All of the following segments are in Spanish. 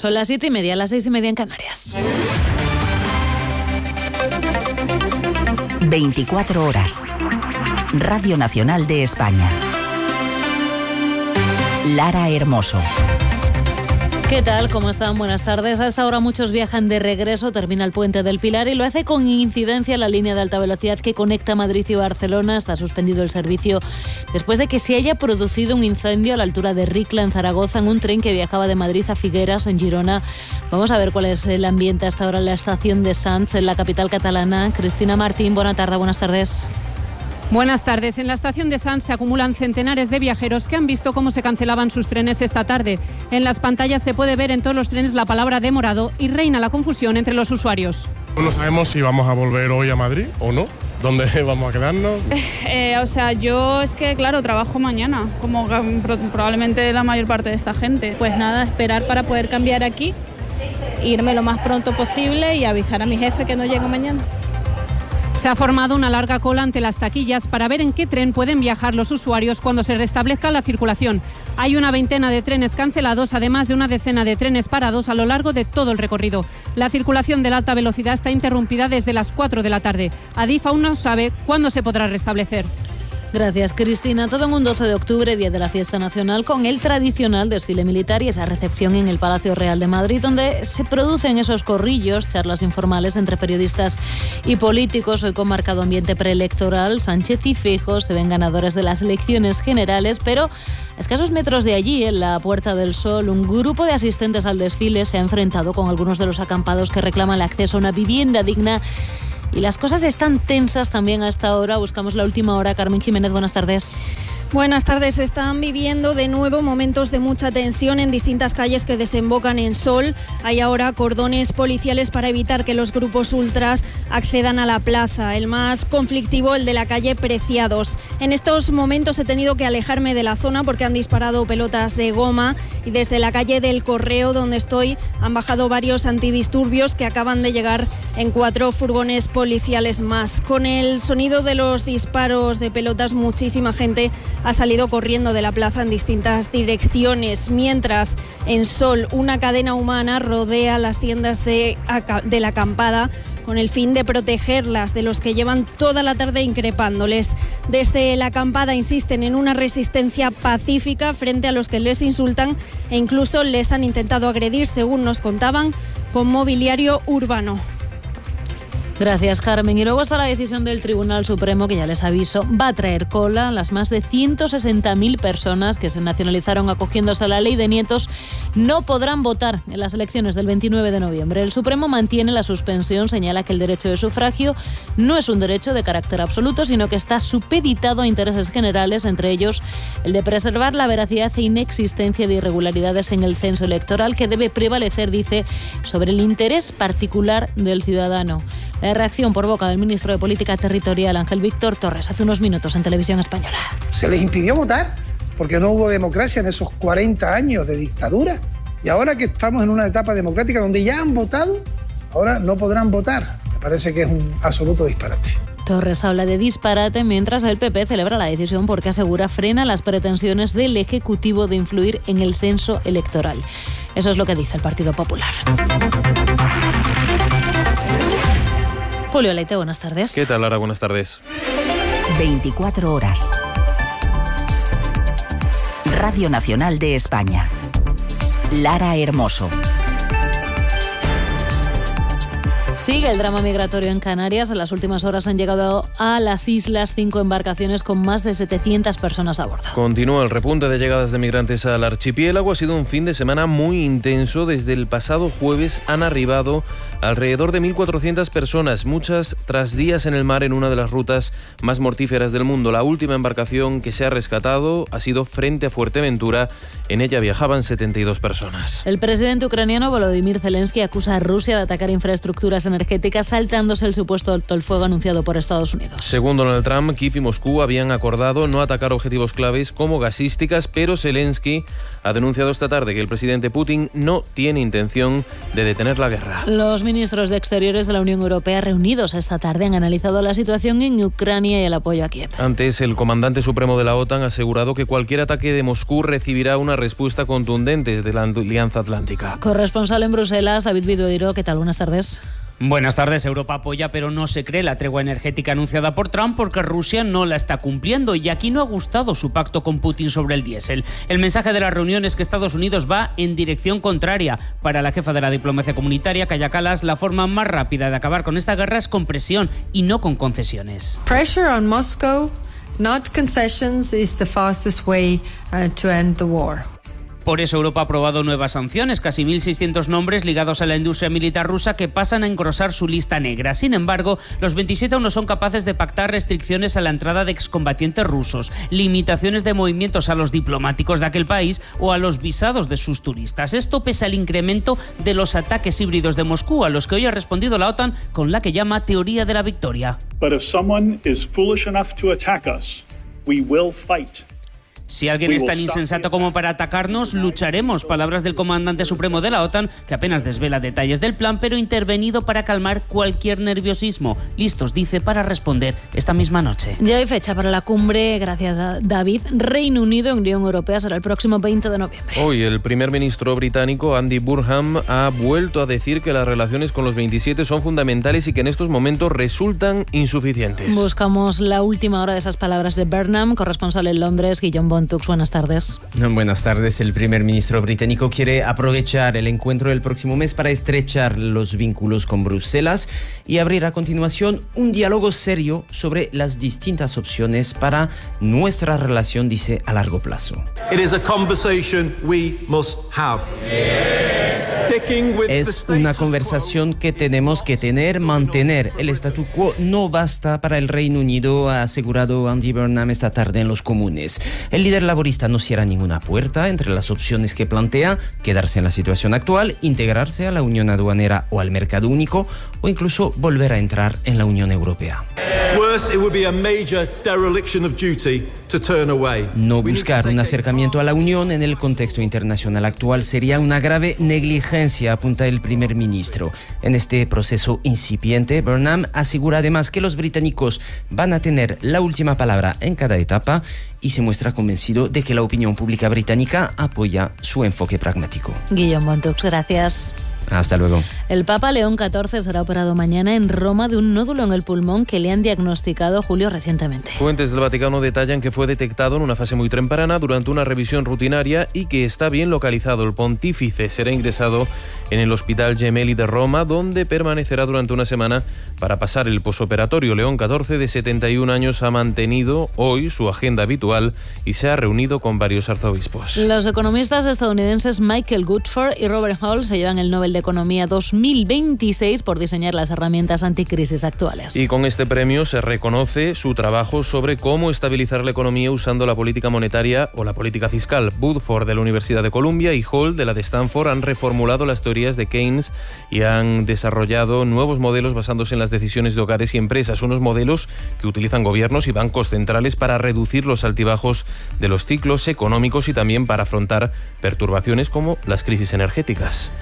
Son las 7:30, las 6:30 en Canarias. 24 horas. Radio Nacional de España. Lara Hermoso. ¿Qué tal? ¿Cómo están? Buenas tardes. A esta hora muchos viajan de regreso, termina el Puente del Pilar y lo hace con incidencia la línea de alta velocidad que conecta Madrid y Barcelona. Está suspendido el servicio después de que se haya producido un incendio a la altura de Ricla, en Zaragoza, en un tren que viajaba de Madrid a Figueras, en Girona. Vamos a ver cuál es el ambiente hasta ahora en la estación de Sants, en la capital catalana. Cristina Martín, buenas tardes. Buenas tardes. En la estación de Sants se acumulan centenares de viajeros que han visto cómo se cancelaban sus trenes esta tarde. En las pantallas se puede ver en todos los trenes la palabra demorado y reina la confusión entre los usuarios. No sabemos si vamos a volver hoy a Madrid o no. ¿Dónde vamos a quedarnos? Yo es que, claro, trabajo mañana, como probablemente la mayor parte de esta gente. Pues nada, esperar para poder cambiar aquí, irme lo más pronto posible y avisar a mi jefe que no llego mañana. Se ha formado una larga cola ante las taquillas para ver en qué tren pueden viajar los usuarios cuando se restablezca la circulación. Hay una veintena de trenes cancelados, además de una decena de trenes parados a lo largo de todo el recorrido. La circulación de la alta velocidad está interrumpida desde las 4 de la tarde. Adif aún no sabe cuándo se podrá restablecer. Gracias, Cristina. Todo en un 12 de octubre, día de la fiesta nacional, con el tradicional desfile militar y esa recepción en el Palacio Real de Madrid, donde se producen esos corrillos, charlas informales entre periodistas y políticos. Hoy con marcado ambiente preelectoral, Sánchez y Feijóo se ven ganadores de las elecciones generales, pero a escasos metros de allí, en la Puerta del Sol, un grupo de asistentes al desfile se ha enfrentado con algunos de los acampados que reclaman el acceso a una vivienda digna. Y las cosas están tensas también a esta hora. Buscamos la última hora. Carmen Jiménez, buenas tardes. Buenas tardes. Están viviendo de nuevo momentos de mucha tensión en distintas calles que desembocan en Sol. Hay ahora cordones policiales para evitar que los grupos ultras accedan a la plaza. El más conflictivo, el de la calle Preciados. En estos momentos he tenido que alejarme de la zona porque han disparado pelotas de goma y desde la calle del Correo, donde estoy, han bajado varios antidisturbios que acaban de llegar en 4 furgones policiales más. Con el sonido de los disparos de pelotas, muchísima gente ha salido corriendo de la plaza en distintas direcciones, mientras en Sol una cadena humana rodea las tiendas de la acampada con el fin de protegerlas de los que llevan toda la tarde increpándoles. Desde la acampada insisten en una resistencia pacífica frente a los que les insultan e incluso les han intentado agredir, según nos contaban, con mobiliario urbano. Gracias, Carmen. Y luego está la decisión del Tribunal Supremo, que ya les aviso, va a traer cola. Las más de 160.000 personas que se nacionalizaron acogiéndose a la ley de nietos no podrán votar en las elecciones del 29 de noviembre. El Supremo mantiene la suspensión, señala que el derecho de sufragio no es un derecho de carácter absoluto, sino que está supeditado a intereses generales, entre ellos el de preservar la veracidad e inexistencia de irregularidades en el censo electoral, que debe prevalecer, dice, sobre el interés particular del ciudadano. La reacción por boca del ministro de Política Territorial, Ángel Víctor Torres, hace unos minutos en Televisión Española. Se les impidió votar porque no hubo democracia en esos 40 años de dictadura. Y ahora que estamos en una etapa democrática donde ya han votado, ahora no podrán votar. Me parece que es un absoluto disparate. Torres habla de disparate mientras el PP celebra la decisión porque asegura frena las pretensiones del Ejecutivo de influir en el censo electoral. Eso es lo que dice el Partido Popular. Julio Leite, buenas tardes. ¿Qué tal, Lara? Buenas tardes. 24 horas. Radio Nacional de España. Lara Hermoso. Sigue el drama migratorio en Canarias. En las últimas horas han llegado a las islas 5 embarcaciones con más de 700 personas a bordo. Continúa el repunte de llegadas de migrantes al archipiélago. Ha sido un fin de semana muy intenso. Desde el pasado jueves han arribado alrededor de 1.400 personas, muchas tras días en el mar en una de las rutas más mortíferas del mundo. La última embarcación que se ha rescatado ha sido frente a Fuerteventura. En ella viajaban 72 personas. El presidente ucraniano Volodymyr Zelensky acusa a Rusia de atacar infraestructuras energéticas, saltándose el supuesto alto el fuego anunciado por Estados Unidos. Según Donald Trump, Kiev y Moscú habían acordado no atacar objetivos claves como gasísticas, pero Zelensky ha denunciado esta tarde que el presidente Putin no tiene intención de detener la guerra. Los ministros de Exteriores de la Unión Europea reunidos esta tarde han analizado la situación en Ucrania y el apoyo a Kiev. Antes, el comandante supremo de la OTAN ha asegurado que cualquier ataque de Moscú recibirá una respuesta contundente de la Alianza Atlántica. Corresponsal en Bruselas, David Vidueiro, ¿qué tal? Buenas tardes. Buenas tardes. Europa apoya, pero no se cree la tregua energética anunciada por Trump porque Rusia no la está cumpliendo y aquí no ha gustado su pacto con Putin sobre el diésel. El mensaje de la reunión es que Estados Unidos va en dirección contraria. Para la jefa de la diplomacia comunitaria, Kaja Kallas, la forma más rápida de acabar con esta guerra es con presión y no con concesiones. Pressure on Moscow, not concessions, is the fastest way to end the war. Por eso Europa ha aprobado nuevas sanciones, casi 1.600 nombres ligados a la industria militar rusa que pasan a engrosar su lista negra. Sin embargo, los 27 aún no son capaces de pactar restricciones a la entrada de excombatientes rusos, limitaciones de movimientos a los diplomáticos de aquel país o a los visados de sus turistas. Esto pese al incremento de los ataques híbridos de Moscú, a los que hoy ha respondido la OTAN con la que llama teoría de la victoria. But if someone is foolish enough to attack us, we will fight. Si alguien es tan insensato como para atacarnos, lucharemos. Palabras del comandante supremo de la OTAN, que apenas desvela detalles del plan, pero intervenido para calmar cualquier nerviosismo. Listos, dice, para responder esta misma noche. Ya hay fecha para la cumbre, gracias a David. Reino Unido en Unión Europea será el próximo 20 de noviembre. Hoy el primer ministro británico, Andy Burnham, ha vuelto a decir que las relaciones con los 27 son fundamentales y que en estos momentos resultan insuficientes. Buscamos la última hora de esas palabras de Burnham, corresponsal en Londres, Guillaume Bontux. Buenas tardes. Buenas tardes. El primer ministro británico quiere aprovechar el encuentro del próximo mes para estrechar los vínculos con Bruselas y abrir a continuación un diálogo serio sobre las distintas opciones para nuestra relación, dice, a largo plazo. Es una conversación que tenemos que mantener. El statu quo no basta para el Reino Unido, ha asegurado Andy Burnham esta tarde en los comunes. El líder laborista no cierra ninguna puerta entre las opciones que plantea: quedarse en la situación actual, integrarse a la Unión Aduanera o al Mercado Único, o incluso volver a entrar en la Unión Europea. No buscar un acercamiento a la Unión en el contexto internacional actual sería una grave negligencia, apunta el primer ministro. En este proceso incipiente, Burnham asegura además que los británicos van a tener la última palabra en cada etapa y se muestra convencido de que la opinión pública británica apoya su enfoque pragmático. Guillaume Bontoux, gracias. Hasta luego. El Papa León XIV será operado mañana en Roma de un nódulo en el pulmón que le han diagnosticado, Julio, recientemente. Fuentes del Vaticano detallan que fue detectado en una fase muy temprana durante una revisión rutinaria y que está bien localizado. El pontífice será ingresado en el Hospital Gemelli de Roma, donde permanecerá durante una semana para pasar el posoperatorio. León XIV, de 71 años, ha mantenido hoy su agenda habitual y se ha reunido con varios arzobispos. Los economistas estadounidenses Michael Goodford y Robert Hall se llevan el Nobel de Economía 2026 por diseñar las herramientas anticrisis actuales. Y con este premio se reconoce su trabajo sobre cómo estabilizar la economía usando la política monetaria o la política fiscal. Woodford, de la Universidad de Columbia, y Hall, de la de Stanford, han reformulado las teorías de Keynes y han desarrollado nuevos modelos basándose en las decisiones de hogares y empresas, unos modelos que utilizan gobiernos y bancos centrales para reducir los altibajos de los ciclos económicos y también para afrontar perturbaciones como las crisis energéticas.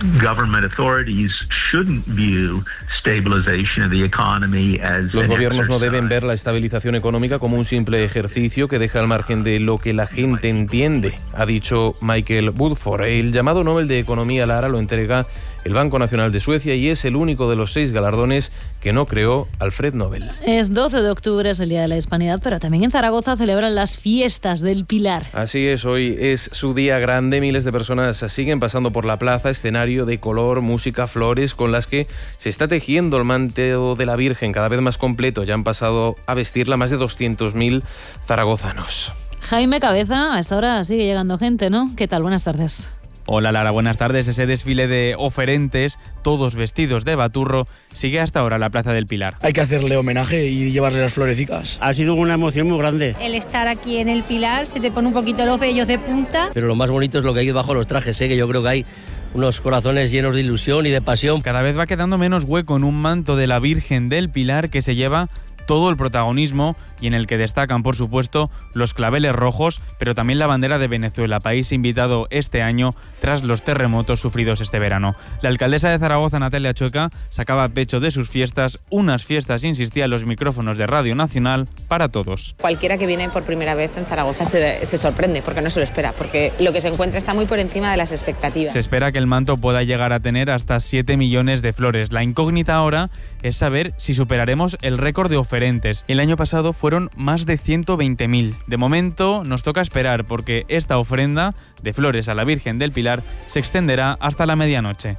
Los gobiernos no deben ver la estabilización económica como un simple ejercicio que deja al margen de lo que la gente entiende, ha dicho Michael Woodford. El llamado Nobel de Economía Lara lo entrega el Banco Nacional de Suecia y es el único de los 6 galardones que no creó Alfred Nobel. Es 12 de octubre, es el Día de la Hispanidad, pero también en Zaragoza celebran las fiestas del Pilar. Así es, hoy es su día grande. Miles de personas siguen pasando por la plaza, escenario de color, música, flores, con las que se está tejiendo el manto de la Virgen cada vez más completo. Ya han pasado a vestirla más de 200.000 zaragozanos. Jaime Cabeza, a esta hora sigue llegando gente, ¿no? ¿Qué tal? Buenas tardes. Hola Lara, buenas tardes. Ese desfile de oferentes, todos vestidos de baturro, sigue hasta ahora en la Plaza del Pilar. Hay que hacerle homenaje y llevarle las florecicas. Ha sido una emoción muy grande. El estar aquí en el Pilar se te pone un poquito los vellos de punta. Pero lo más bonito es lo que hay debajo de los trajes, que yo creo que hay unos corazones llenos de ilusión y de pasión. Cada vez va quedando menos hueco en un manto de la Virgen del Pilar que se lleva todo el protagonismo y en el que destacan, por supuesto, los claveles rojos, pero también la bandera de Venezuela, país invitado este año tras los terremotos sufridos este verano. La alcaldesa de Zaragoza, Natalia Chueca, sacaba pecho de sus fiestas, unas fiestas, insistía en los micrófonos de Radio Nacional, para todos. Cualquiera que viene por primera vez en Zaragoza se sorprende, porque no se lo espera, porque lo que se encuentra está muy por encima de las expectativas. Se espera que el manto pueda llegar a tener hasta 7 millones de flores. La incógnita ahora es saber si superaremos el récord de oferentes. El año pasado fueron más de 120.000. De momento nos toca esperar porque esta ofrenda de flores a la Virgen del Pilar se extenderá hasta la medianoche.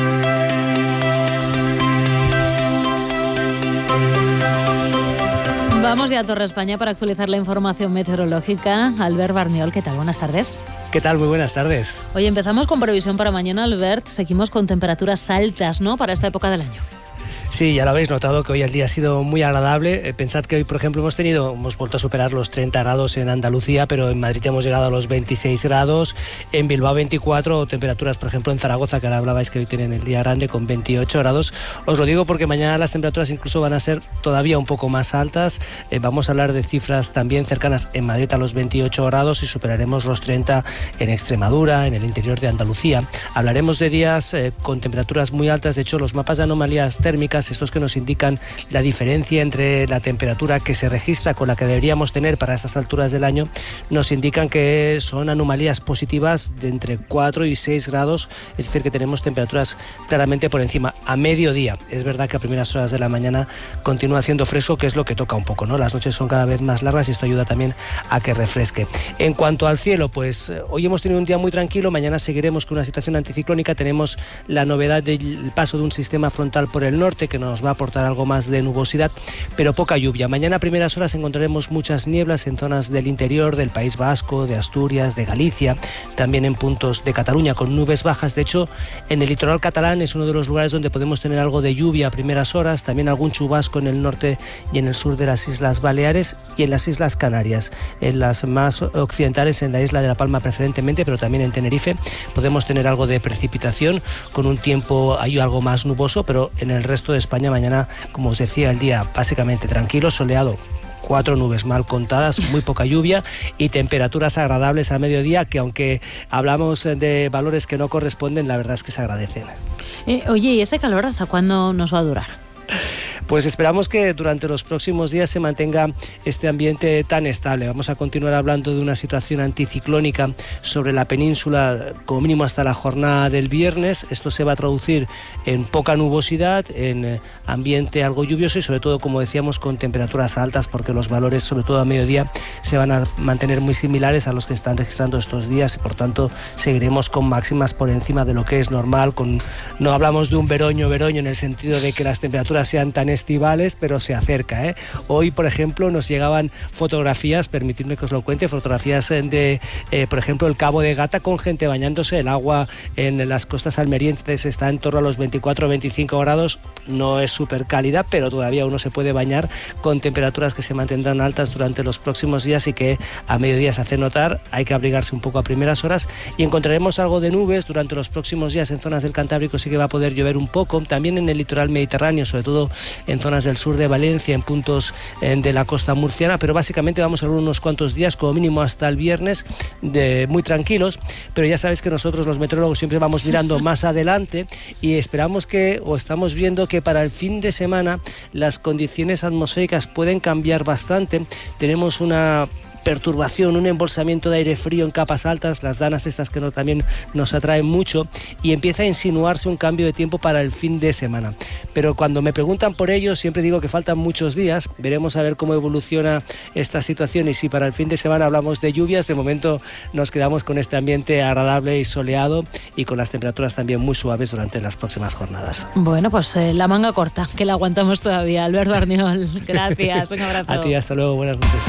Vamos ya a Torre España para actualizar la información meteorológica. Albert Barniol, ¿qué tal? Buenas tardes. ¿Qué tal? Muy buenas tardes. Hoy empezamos con previsión para mañana, Albert. Seguimos con temperaturas altas, ¿no?, para esta época del año. Sí, ya lo habéis notado que hoy el día ha sido muy agradable. Pensad que hoy, por ejemplo, hemos vuelto a superar los 30 grados en Andalucía, pero en Madrid hemos llegado a los 26 grados, en Bilbao 24, temperaturas, por ejemplo, en Zaragoza, que ahora hablabais que hoy tienen el día grande, con 28 grados. Os lo digo porque mañana las temperaturas incluso van a ser todavía un poco más altas. Vamos a hablar de cifras también cercanas en Madrid a los 28 grados y superaremos los 30 en Extremadura, en el interior de Andalucía. Hablaremos de días con temperaturas muy altas. De hecho, los mapas de anomalías térmicas, estos que nos indican la diferencia entre la temperatura que se registra con la que deberíamos tener para estas alturas del año, nos indican que son anomalías positivas de entre 4 y 6 grados, es decir, que tenemos temperaturas claramente por encima. A mediodía, es verdad que a primeras horas de la mañana continúa haciendo fresco, que es lo que toca un poco, ¿no? Las noches son cada vez más largas y esto ayuda también a que refresque. En cuanto al cielo, pues hoy hemos tenido un día muy tranquilo, mañana seguiremos con una situación anticiclónica. Tenemos la novedad del paso de un sistema frontal por el norte que nos va a aportar algo más de nubosidad, pero poca lluvia. Mañana a primeras horas encontraremos muchas nieblas en zonas del interior del País Vasco, de Asturias, de Galicia, también en puntos de Cataluña con nubes bajas. De hecho, en el litoral catalán es uno de los lugares donde podemos tener algo de lluvia a primeras horas, también algún chubasco en el norte y en el sur de las Islas Baleares y en las Islas Canarias, en las más occidentales, en la isla de La Palma preferentemente, pero también en Tenerife podemos tener algo de precipitación con un tiempo ahí algo más nuboso, pero en el resto de España mañana, como os decía, el día básicamente tranquilo, soleado, 4 nubes mal contadas, muy poca lluvia y temperaturas agradables a mediodía, que aunque hablamos de valores que no corresponden, la verdad es que se agradecen. Oye, ¿y este calor hasta cuándo nos va a durar? Pues esperamos que durante los próximos días se mantenga este ambiente tan estable. Vamos a continuar hablando de una situación anticiclónica sobre la península, como mínimo hasta la jornada del viernes. Esto se va a traducir en poca nubosidad, en ambiente algo lluvioso y sobre todo, como decíamos, con temperaturas altas, porque los valores, sobre todo a mediodía, se van a mantener muy similares a los que están registrando estos días y por tanto seguiremos con máximas por encima de lo que es normal. No hablamos de un veroño en el sentido de que las temperaturas sean tan estivales, pero se acerca, ¿eh? Hoy, por ejemplo, nos llegaban fotografías, permitidme que os lo cuente, fotografías de, por ejemplo, el Cabo de Gata con gente bañándose. El agua en las costas almerienses está en torno a los 24-25 grados. No es súper cálida, pero todavía uno se puede bañar con temperaturas que se mantendrán altas durante los próximos días y que a mediodía se hace notar. Hay que abrigarse un poco a primeras horas y encontraremos algo de nubes durante los próximos días en zonas del Cantábrico. Sí que va a poder llover un poco, también en el litoral mediterráneo, sobre todo en zonas del sur de Valencia, en puntos de la costa murciana, pero básicamente vamos a ver unos cuantos días, como mínimo hasta el viernes, muy tranquilos, pero ya sabéis que nosotros los meteorólogos siempre vamos mirando más adelante y esperamos estamos viendo que para el fin de semana las condiciones atmosféricas pueden cambiar bastante. Tenemos una perturbación, un embolsamiento de aire frío en capas altas, las danas estas que también nos atraen mucho, y empieza a insinuarse un cambio de tiempo para el fin de semana. Pero cuando me preguntan por ello, siempre digo que faltan muchos días, veremos a ver cómo evoluciona esta situación y si para el fin de semana hablamos de lluvias. De momento nos quedamos con este ambiente agradable y soleado y con las temperaturas también muy suaves durante las próximas jornadas. Bueno, pues la manga corta, que la aguantamos todavía. Albert Barniol, gracias, un abrazo. A ti, hasta luego, buenas noches.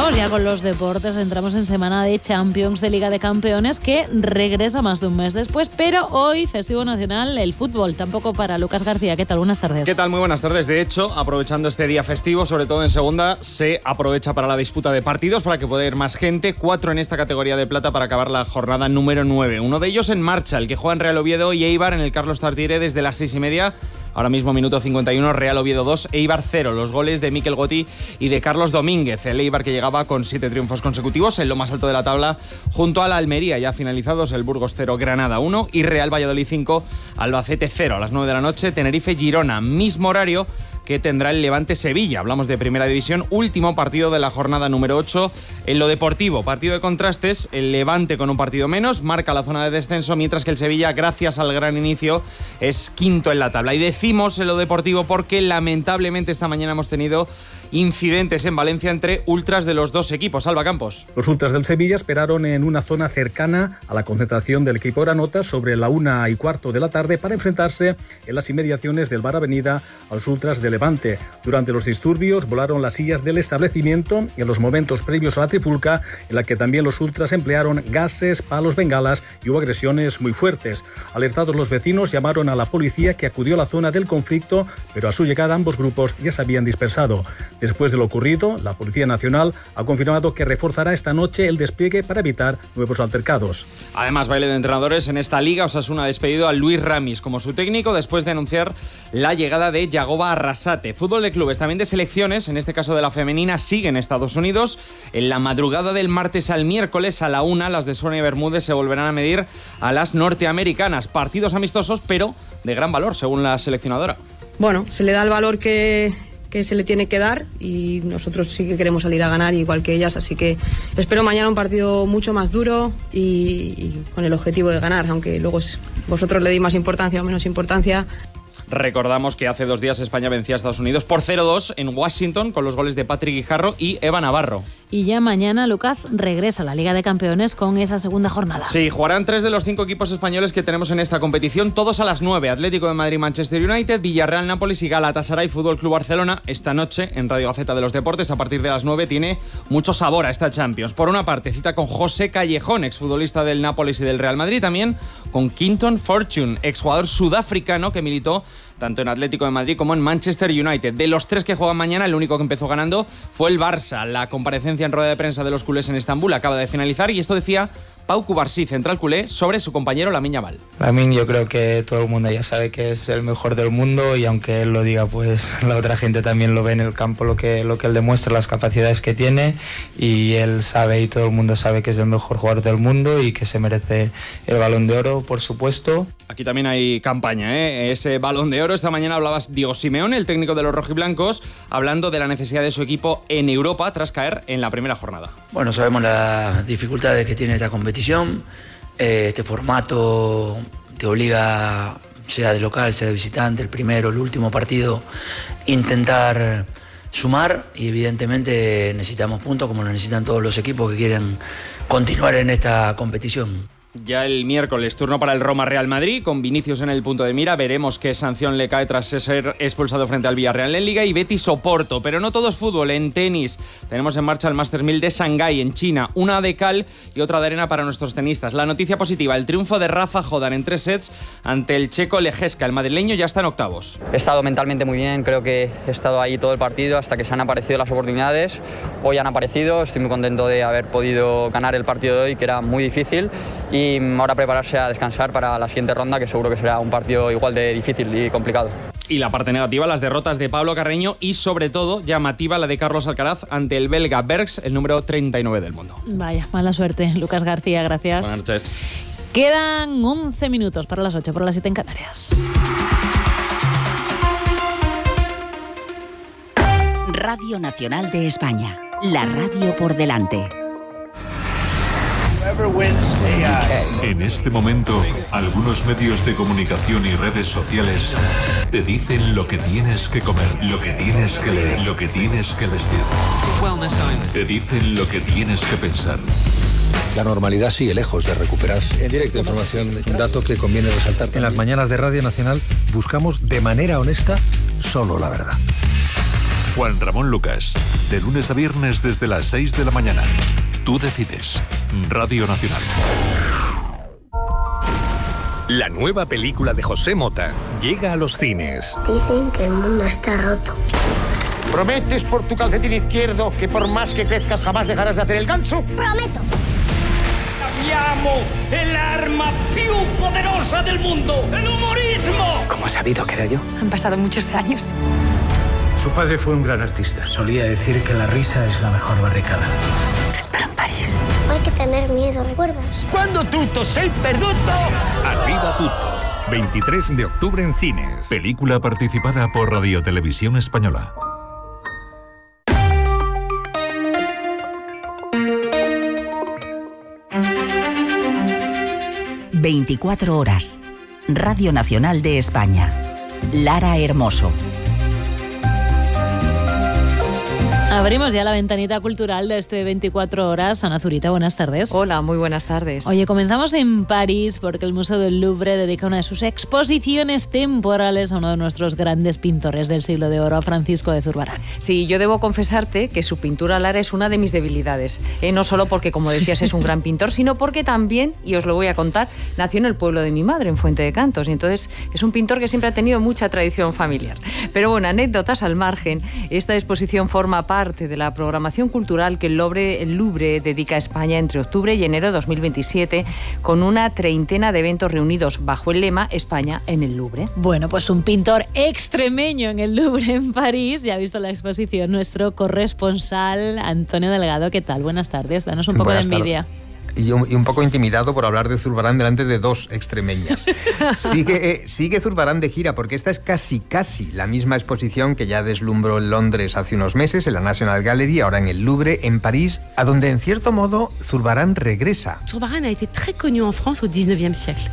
Vamos ya con los deportes, entramos en semana de Champions, de Liga de Campeones, que regresa más de un mes después, pero hoy, festivo nacional, el fútbol, tampoco para Lucas García. ¿Qué tal? Buenas tardes. ¿Qué tal? Muy buenas tardes. De hecho, aprovechando este día festivo, sobre todo en segunda, se aprovecha para la disputa de partidos, para que pueda ir más gente, 4 en esta categoría de plata para acabar la jornada número 9. Uno de ellos en marcha, el que juega en Real Oviedo y Eibar en el Carlos Tartiere desde las 6:30. Ahora mismo minuto 51, Real Oviedo 2, Eibar 0. Los goles de Mikel Gotti y de Carlos Domínguez. El Eibar que llegaba con 7 triunfos consecutivos en lo más alto de la tabla junto a la Almería. Ya finalizados el Burgos 0, Granada 1 y Real Valladolid 5, Albacete 0. A las 9 de la noche, Tenerife Girona. Mismo horario que tendrá el Levante Sevilla. Hablamos de Primera División, último partido de la jornada número 8. En lo deportivo, partido de contrastes, el Levante con un partido menos marca la zona de descenso, mientras que el Sevilla, gracias al gran inicio, es quinto en la tabla. Y decimos en lo deportivo porque lamentablemente esta mañana hemos tenido incidentes en Valencia entre ultras de los dos equipos. Alba Campos. Los ultras del Sevilla esperaron en una zona cercana a la concentración del equipo granota sobre la 1:15 de la tarde para enfrentarse en las inmediaciones del Bar Avenida a los ultras del Levante. Durante los disturbios volaron las sillas del establecimiento y en los momentos previos a la trifulca, en la que también los ultras emplearon gases, palos, bengalas y hubo agresiones muy fuertes. Alertados los vecinos llamaron a la policía, que acudió a la zona del conflicto, pero a su llegada ambos grupos ya se habían dispersado. Después de lo ocurrido, la Policía Nacional ha confirmado que reforzará esta noche el despliegue para evitar nuevos altercados. Además, baile de entrenadores en esta liga. Osasuna ha despedido a Luis Ramis como su técnico después de anunciar la llegada de Yagoba Arrasate. Fútbol de clubes, también de selecciones, en este caso de la femenina, sigue en Estados Unidos. En la madrugada del martes al miércoles a la 1, las de Sonia Bermúdez se volverán a medir a las norteamericanas. Partidos amistosos, pero de gran valor, según la seleccionadora. Bueno, se le da el valor que se le tiene que dar y nosotros sí que queremos salir a ganar igual que ellas, así que espero mañana un partido mucho más duro y con el objetivo de ganar, aunque luego vosotros le deis más importancia o menos importancia. Recordamos que hace 2 días España vencía a Estados Unidos por 0-2 en Washington con los goles de Patrick Guijarro y Eva Navarro. Y ya mañana, Lucas, regresa a la Liga de Campeones con esa segunda jornada. Sí, jugarán 3 de los 5 equipos españoles que tenemos en esta competición, todos a las 9. Atlético de Madrid, Manchester United, Villarreal, Nápoles y Galatasaray Fútbol Club Barcelona. Esta noche en Radio Gaceta de los Deportes, a partir de las 9, tiene mucho sabor a esta Champions. Por una parte, cita con José Callejón, exfutbolista del Nápoles y del Real Madrid, también con Quinton Fortune, exjugador sudafricano que militó tanto en Atlético de Madrid como en Manchester United. De los 3 que juegan mañana, el único que empezó ganando fue el Barça. La comparecencia en rueda de prensa de los culés en Estambul acaba de finalizar y esto decía Pau Cubarsí, central culé, sobre su compañero Lamine Yamal. Lamine, yo creo que todo el mundo ya sabe que es el mejor del mundo y aunque él lo diga, pues la otra gente también lo ve en el campo, lo que él demuestra, las capacidades que tiene, y él sabe y todo el mundo sabe que es el mejor jugador del mundo y que se merece el Balón de Oro, por supuesto. Aquí también hay campaña, ese Balón de Oro. Esta mañana hablaba Diego Simeone, el técnico de los rojiblancos, hablando de la necesidad de su equipo en Europa tras caer en la primera jornada. Bueno, sabemos las dificultades que tiene esta competición. Este formato te obliga, sea de local, sea de visitante, el primero, el último partido, intentar sumar, y evidentemente necesitamos puntos como lo necesitan todos los equipos que quieren continuar en esta competición. Ya el miércoles, turno para el Roma-Real Madrid, con Vinicius en el punto de mira. Veremos qué sanción le cae tras ser expulsado frente al Villarreal en Liga, y Betis-Oporto. Pero no todo es fútbol. En tenis tenemos en marcha el Masters 1000 de Shanghái, en China. Una de cal y otra de arena para nuestros tenistas. La noticia positiva, el triunfo de Rafa Jodan en 3 sets ante el checo Lejeska. El madrileño ya está en octavos. He estado mentalmente muy bien, creo que he estado ahí todo el partido hasta que se han aparecido las oportunidades. Hoy han aparecido, estoy muy contento de haber podido ganar el partido de hoy, que era muy difícil, y ahora prepararse a descansar para la siguiente ronda, que seguro que será un partido igual de difícil y complicado. Y la parte negativa, las derrotas de Pablo Carreño y sobre todo llamativa la de Carlos Alcaraz ante el belga Bergs, el número 39 del mundo. Vaya, mala suerte. Lucas García, gracias. Buenas noches. Quedan 11 minutos para las 8, por las 7 en Canarias. Radio Nacional de España, la radio por delante. En este momento, algunos medios de comunicación y redes sociales te dicen lo que tienes que comer, lo que tienes que leer, lo que tienes que vestir. Te dicen lo que tienes que pensar. La normalidad sigue lejos de recuperarse. En directo, información, un dato que conviene resaltar. En las mañanas de Radio Nacional buscamos de manera honesta solo la verdad. Juan Ramón Lucas, de lunes a viernes desde las 6 de la mañana. Tú decides. Radio Nacional. La nueva película de José Mota llega a los cines. Dicen que el mundo está roto. ¿Prometes por tu calcetín izquierdo que por más que crezcas jamás dejarás de hacer el ganso? ¡Prometo! ¡Cambiamos el arma più poderosa del mundo! ¡El humorismo! ¿Cómo has sabido que era yo? Han pasado muchos años. Su padre fue un gran artista. Solía decir que la risa es la mejor barricada. Te espero en París. No hay que tener miedo, ¿recuerdas? ¡Quando tutto sei perduto! Arriba tutto. 23 de octubre en cines. Película participada por Radio Televisión Española. ...24 horas. Radio Nacional de España. Lara Hermoso. Abrimos ya la ventanita cultural de este 24 horas. Ana Zurita, buenas tardes. Hola, muy buenas tardes. Oye, comenzamos en París porque el Museo del Louvre dedica una de sus exposiciones temporales a uno de nuestros grandes pintores del siglo de oro, a Francisco de Zurbarán. Sí, yo debo confesarte que su pintura, Lara, es una de mis debilidades. No solo porque, como decías, es un gran pintor, sino porque también, y os lo voy a contar, nació en el pueblo de mi madre, en Fuente de Cantos, y entonces es un pintor que siempre ha tenido mucha tradición familiar. Pero bueno, anécdotas al margen, esta exposición forma parte de la programación cultural que el Louvre dedica a España entre octubre y enero de 2027, con una treintena de eventos reunidos bajo el lema España en el Louvre. Bueno, pues un pintor extremeño en el Louvre en París. Ya ha visto la exposición nuestro corresponsal Antonio Delgado. ¿Qué tal? Buenas tardes. Danos un poco de envidia. Y un poco intimidado por hablar de Zurbarán delante de dos extremeñas. Sigue Zurbarán de gira, porque esta es casi la misma exposición que ya deslumbró en Londres hace unos meses, en la National Gallery, ahora en el Louvre, en París, a donde en cierto modo Zurbarán regresa. Zurbarán ha été très connu en France au 19e siècle.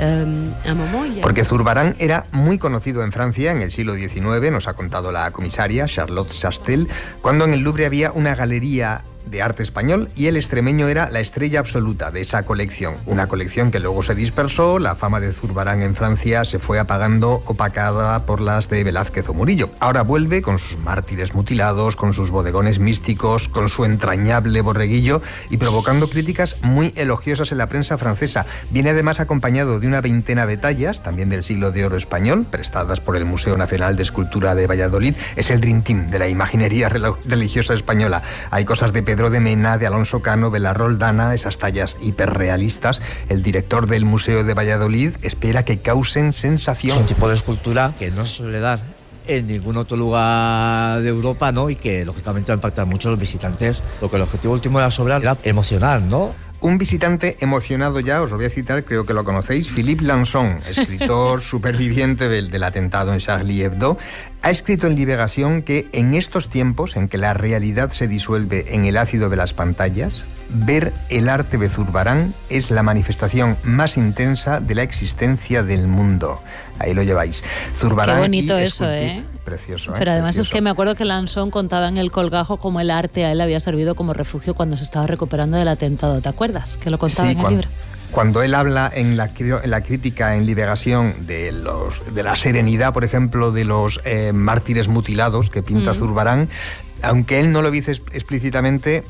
Porque Zurbarán era muy conocido en Francia en el siglo XIX, nos ha contado la comisaria Charlotte Chastel, cuando en el Louvre había una galería de arte español y el extremeño era la estrella absoluta de esa colección. Una colección que luego se dispersó, la fama de Zurbarán en Francia se fue apagando, opacada por las de Velázquez o Murillo. Ahora vuelve con sus mártires mutilados, con sus bodegones místicos, con su entrañable borreguillo y provocando críticas muy elogiosas en la prensa francesa. Viene además acompañado de una veintena de tallas, también del siglo de oro español, prestadas por el Museo Nacional de Escultura de Valladolid. Es el Dream Team de la imaginería religiosa española. Hay cosas de Pedro de Mena, de Alonso Cano, Bela Roldana, esas tallas hiperrealistas. El director del Museo de Valladolid espera que causen sensación. Es un tipo de escultura que no se suele dar en ningún otro lugar de Europa, ¿no? Y que lógicamente va a impactar mucho a los visitantes. Porque el objetivo último de la obra era emocionar, ¿no? Un visitante emocionado ya, os lo voy a citar, creo que lo conocéis, Philippe Lanson, escritor superviviente del atentado en Charlie Hebdo, ha escrito en Liberación que en estos tiempos en que la realidad se disuelve en el ácido de las pantallas, ver el arte de Zurbarán es la manifestación más intensa de la existencia del mundo. Ahí lo lleváis. Zurbarán. Qué bonito eso, ¿eh? Precioso, Pero además precioso. es que me acuerdo que Lanson contaba en El Colgajo cómo el arte a él había servido como refugio cuando se estaba recuperando del atentado. ¿Te acuerdas? Que lo contaba en el libro. Cuando él habla en la crítica en Liberación de la serenidad, por ejemplo, de los mártires mutilados que pinta Zurbarán, aunque él no lo dice explícitamente,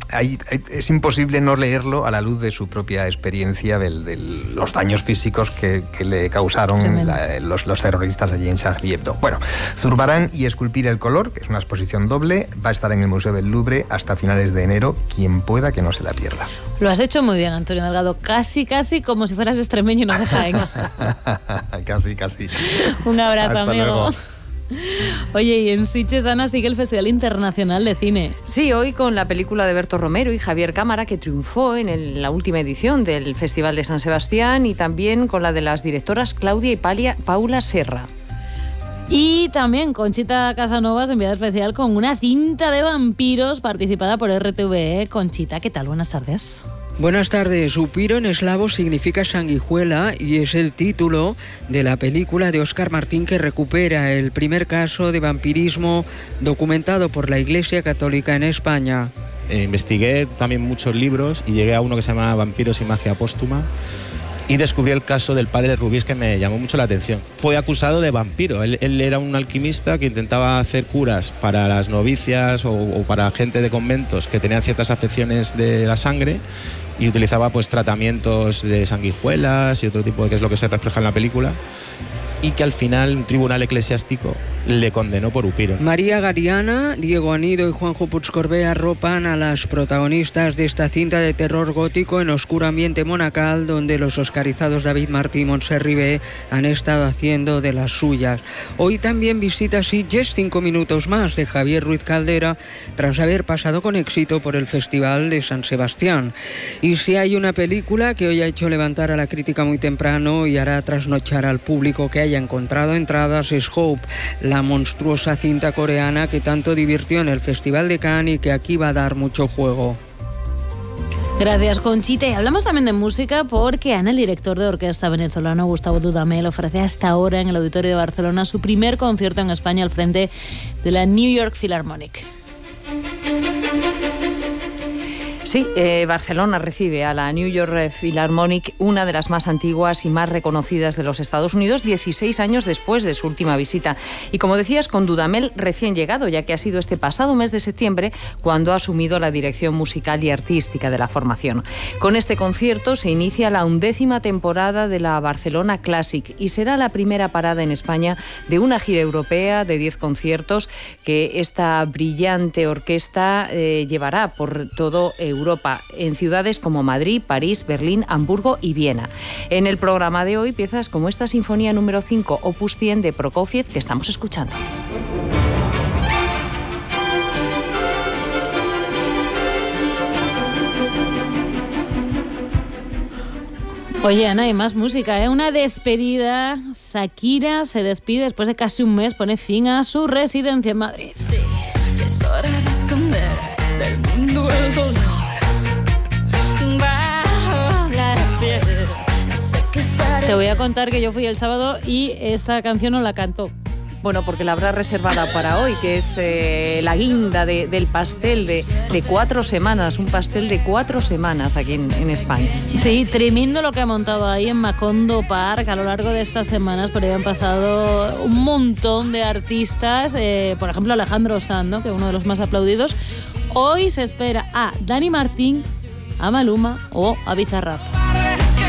es imposible no leerlo a la luz de su propia experiencia de los daños físicos que le causaron los terroristas allí en Charlie Hebdo. Bueno, Zurbarán y Esculpir el color, que es una exposición doble, va a estar en el Museo del Louvre hasta finales de enero. Quien pueda que no se la pierda. Lo has hecho muy bien, Antonio Delgado. Casi como si fueras extremeño y no de Jaén. Casi. Un abrazo, hasta amigo. Luego. Oye, y en Sitges, Ana, sigue el Festival Internacional de Cine. Sí, hoy con la película de Berto Romero y Javier Cámara, que triunfó en la última edición del Festival de San Sebastián, y también con la de las directoras Claudia y Paula Serra. Y también Conchita Casanovas, enviada especial con una cinta de vampiros participada por RTVE. Conchita, ¿qué tal? Buenas tardes. Buenas tardes. Upiro en eslavo significa sanguijuela y es el título de la película de Óscar Martín, que recupera el primer caso de vampirismo documentado por la Iglesia Católica en España. Investigué también muchos libros y llegué a uno que se llama Vampiros y magia póstuma, y descubrí el caso del padre Rubís, que me llamó mucho la atención. Fue acusado de vampiro. Él era un alquimista que intentaba hacer curas para las novicias o para gente de conventos que tenían ciertas afecciones de la sangre, y utilizaba pues tratamientos de sanguijuelas y otro tipo de, que es lo que se refleja en la película, y que al final un tribunal eclesiástico le condenó por upiro. María Gariana, Diego Anido y Juanjo Puigcorbé arropan a las protagonistas de esta cinta de terror gótico en oscuro ambiente monacal, donde los oscarizados David Martí y Montse Ribé han estado haciendo de las suyas. Hoy también visita Sitges 5 minutos más, de Javier Ruiz Caldera, tras haber pasado con éxito por el Festival de San Sebastián. Y si hay una película que hoy ha hecho levantar a la crítica muy temprano y hará trasnochar al público que haya encontrado entradas, es Hope, la monstruosa cinta coreana que tanto divirtió en el Festival de Cannes y que aquí va a dar mucho juego. Gracias, Conchita. Y hablamos también de música porque Ana, el director de orquesta venezolano Gustavo Dudamel, ofrece hasta ahora en el Auditorio de Barcelona su primer concierto en España al frente de la New York Philharmonic. Sí, Barcelona recibe a la New York Philharmonic, una de las más antiguas y más reconocidas de los Estados Unidos, 16 años después de su última visita. Y como decías, con Dudamel recién llegado, ya que ha sido este pasado mes de septiembre cuando ha asumido la dirección musical y artística de la formación. Con este concierto se inicia la 11ª temporada de la Barcelona Classic y será la primera parada en España de una gira europea de 10 conciertos que esta brillante orquesta llevará por todo Europa, en ciudades como Madrid, París, Berlín, Hamburgo y Viena. En el programa de hoy, piezas como esta Sinfonía número 5, Opus 100 de Prokofiev, que estamos escuchando. Oye, Ana, hay más música, ¿eh? Una despedida. Shakira se despide después de casi un mes, pone fin a su residencia en Madrid. Sí, es hora de esconder del mundo el dolor. Te voy a contar que yo fui el sábado y esta canción no la cantó. Bueno, porque la habrá reservada para hoy, que es la guinda del pastel de 4 semanas, un pastel de 4 semanas aquí en España. Sí, tremendo lo que ha montado ahí en Macondo Park. A lo largo de estas semanas por ahí han pasado un montón de artistas, por ejemplo Alejandro Sanz, ¿no?, que es uno de los más aplaudidos. Hoy se espera a Dani Martín, a Maluma o a Bizarrap.